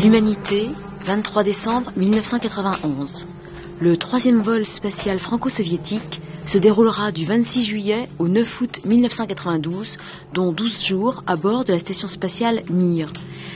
L'Humanité, 23 décembre 1991. Le troisième vol spatial franco-soviétique se déroulera du 26 juillet au 9 août 1992, dont 12 jours à bord de la station spatiale Mir.